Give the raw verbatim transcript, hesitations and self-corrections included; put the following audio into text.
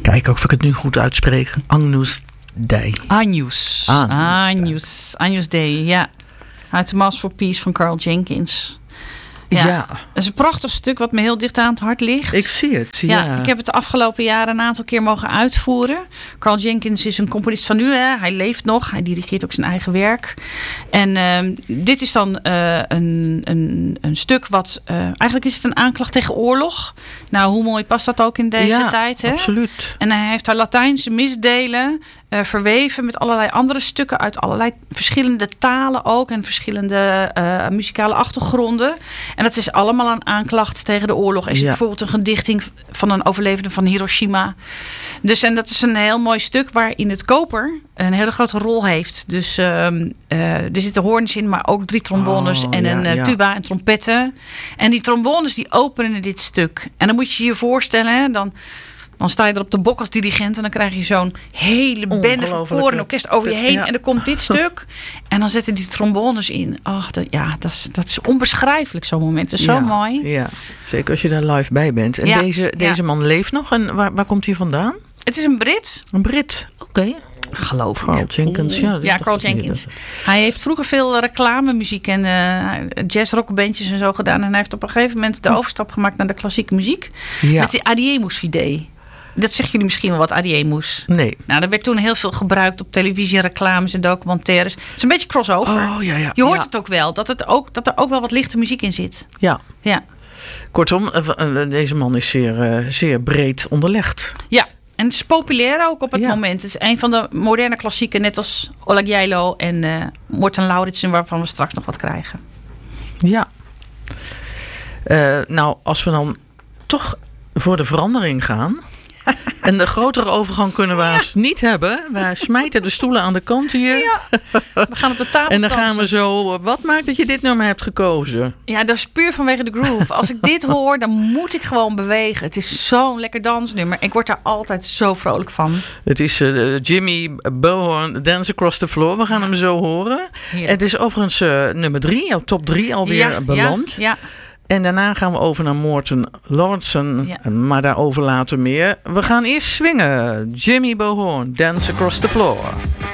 Kijk ook of ik het nu goed uitspreek. Agnus Dei. Agnus. Agnus. Agnus Dei, ja. Uit The Mass for Peace van Carl Jenkins. Ja. ja. Dat is een prachtig stuk wat me heel dicht aan het hart ligt. Ik zie het, ja. ja. Ik heb het de afgelopen jaren een aantal keer mogen uitvoeren. Carl Jenkins is een componist van nu. Hè. Hij leeft nog. Hij dirigeert ook zijn eigen werk. En uh, dit is dan uh, een, een, een stuk wat... Uh, eigenlijk is het een aanklacht tegen oorlog. Nou, hoe mooi past dat ook in deze ja, tijd? Hè? Absoluut. En hij heeft daar Latijnse misdelen... Uh, verweven met allerlei andere stukken uit allerlei verschillende talen ook en verschillende uh, muzikale achtergronden. En dat is allemaal een aanklacht tegen de oorlog. Er is ja. bijvoorbeeld een gedichting van een overlevende van Hiroshima. Dus en dat is een heel mooi stuk waarin het koper een hele grote rol heeft. Dus uh, uh, er zitten hoorns in, maar ook drie trombones oh, en ja, een uh, tuba ja. en trompetten. En die trombones die openen dit stuk. En dan moet je je voorstellen, hè, dan... Dan sta je er op de bok als dirigent en dan krijg je zo'n hele bende van koor en orkest over je heen. Ja. En dan komt dit stuk en dan zetten die trombones in. Ach, dat, ja, dat is, dat is onbeschrijfelijk zo'n moment. Dat is ja, zo mooi. Ja, zeker als je daar live bij bent. En ja, deze, deze ja. man leeft nog. En waar, waar komt hij vandaan? Het is een Brit. Een Brit, oké. Okay. Geloof ik. Carl Jenkins, ja. Ja, Carl Jenkins. Hij heeft vroeger veel reclamemuziek en uh, jazz-rockbandjes en zo gedaan. En hij heeft op een gegeven moment de overstap gemaakt naar de klassieke muziek. Ja. Met de Adiemus-idee. Dat zeggen jullie misschien wel wat, Adiemus. Nee. Nou, er werd toen heel veel gebruikt op televisie, reclames en documentaires. Het is een beetje crossover. Oh, ja, ja. Je hoort ja. het ook wel, dat, het ook, dat er ook wel wat lichte muziek in zit. Ja. ja. Kortom, deze man is zeer, zeer breed onderlegd. Ja, en het is populair ook op het ja. moment. Het is een van de moderne klassieken, net als Oleg Jailo en uh, Morten Lauritsen, waarvan we straks nog wat krijgen. Ja. Uh, nou, als we dan toch voor de verandering gaan... En de grotere overgang kunnen we haast ja. niet hebben. Wij smijten de stoelen aan de kant hier. Ja. We gaan op de tafel En dan gaan we zo... Wat maakt dat je dit nummer hebt gekozen? Ja, dat is puur vanwege de groove. Als ik dit hoor, dan moet ik gewoon bewegen. Het is zo'n lekker dansnummer. Ik word daar altijd zo vrolijk van. Het is uh, Jimmy Bohorn, Dance Across the Floor. We gaan ja. hem zo horen. Heerlijk. Het is overigens uh, nummer drie, jouw top drie alweer ja, beland. Ja, ja. En daarna gaan we over naar Morten Lauritsen. Ja. Maar daarover later meer. We gaan eerst swingen. Jimmy Bohorn, Dance Across the Floor.